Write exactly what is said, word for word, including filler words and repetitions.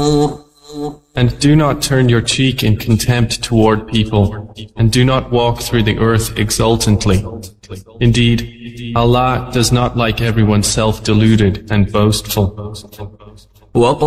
And do not turn your cheek in contempt toward people, and do not walk through the earth exultantly. Indeed, Allah does not like everyone self-deluded and boastful.